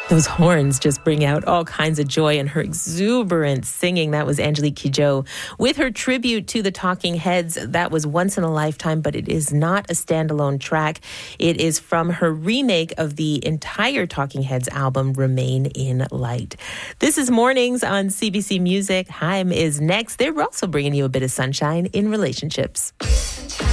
Those horns just bring out all kinds of joy, and her exuberant singing. That was Angelique Kidjo with her tribute to the Talking Heads. That was Once in a Lifetime, but it is not a standalone track. It is from her remake of the entire Talking Heads album, Remain in Light. This is Mornings on CBC Music. Haim is next. They're also bringing you a bit of sunshine in relationships.